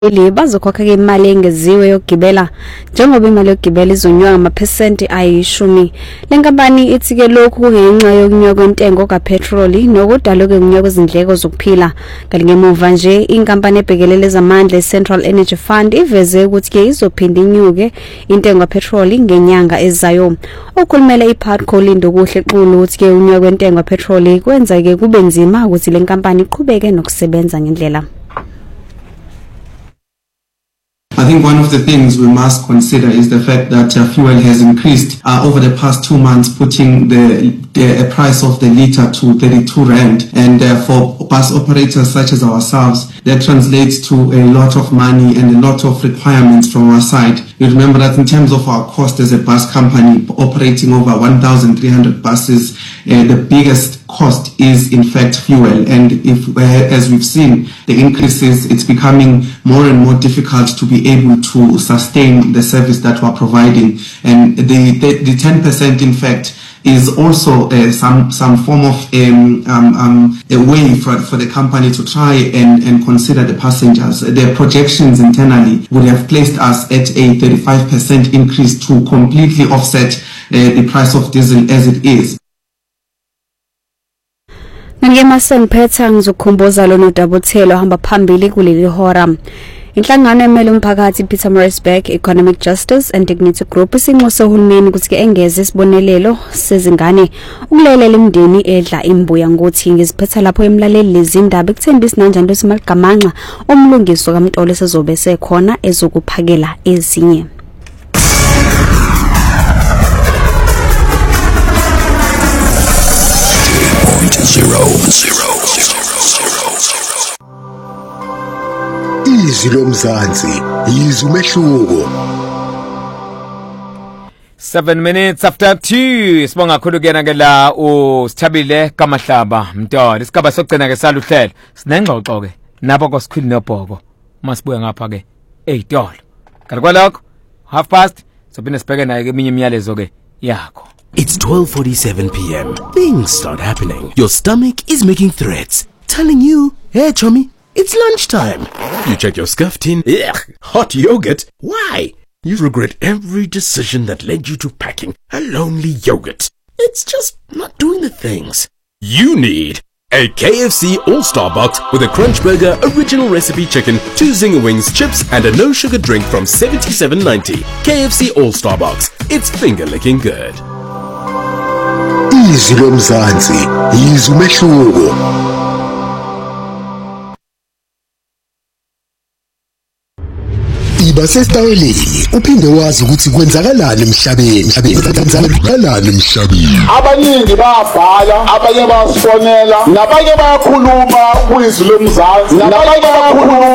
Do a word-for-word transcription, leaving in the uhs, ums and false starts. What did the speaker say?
Eli bazokhokha ke imali engeziwe yokugibela njengoba imali yokugibela izonyuka ngamaphesenti ayishumi. Le nkampani ithi ke lokhu kungenxa yokunyuka kwentengo kapetroli nokudala ukunyuka kwezindleko zokuphila. Kanti ngemuva nje inkampani ebhekelele zamandla Central Energy Fund iveze ukuthi ke izophinda inyuke intengo kapetroli ngenyanga ezayo. Okhulumela iParco Lindo kuhle qulu ukuthi ke unyuka kwentengo kapetroli kwenza ke kube nzima ukuthi le nkampani iqhubeke nokusebenza ngendlela. I think one of the things we must consider is the fact that uh, fuel has increased uh, over the past two months, putting the, the price of the litre to thirty-two rand. And uh, for bus operators such as ourselves, that translates to a lot of money and a lot of requirements from our side. You remember that in terms of our cost as a bus company operating over one thousand three hundred buses, uh, the biggest cost is in fact fuel. And if, uh, as we've seen, the increases, it's becoming more and more difficult to be able to sustain the service that we're providing. And the, the, the ten percent in fact is also uh, some some form of um, um, um, a way for, for the company to try and, and consider the passengers. Their projections internally would have placed us at a thirty-five percent increase to completely offset uh, the price of diesel as it is. Ngiyema sengiphetha ngizokhumbuza lo nodabuthelo hamba phambili kuleli hora. Inhlangano emele umphakathi Pietermaritzburg Economic Justice and Dignity Group isinxuso uhulumeni ukuthi ke engeze isibonelelo sezingane ukulelela imndeni edla imbuya ngothi ngiziphetha lapho emlaleli lezindaba ekuthembisa nanjani into simagamanxa omlungiso kaMtolo sezobe sekhona ezokuphakela ezinye. Zero, zero, Izwi lomzansi yizwi umehluko. Seven minutes after two. Sibonga kakhulu kuyena ke la uSithabile kaMahlaba Mtolo. Isigaba sokugcina ke saluhlelo. Sinengxoxo ke nabo kosikhulu nobhoko. Masibuye ngapha ke eyitolo. Kanti kwalokho half past sophinde sibheke naye ke eminye imiyalezo ke yakho. It's twelve forty-seven p m Things start happening. Your stomach is making threats, telling you, hey, chummy, it's lunchtime. You check your scuff tin. Ugh, hot yogurt. Why? You regret every decision that led you to packing a lonely yogurt. It's just not doing the things. You need a K F C All-Star Box with a Crunch Burger, original recipe chicken, two Zinger Wings, chips, and a no-sugar drink from seventy-seven ninety. K F C All-Star Box. It's finger-licking good. Izwi lomzansi yizwi umehluko. Iba sesitayeleni uphinde wazi ukuthi kwenzakalani emhlabeni. Kwenzakalani emhlabeni. Abaningi bayabhala, abanye bayasifonela, nabanye bayakhuluma kwizwi lomzansi, nabanye bayakhuluma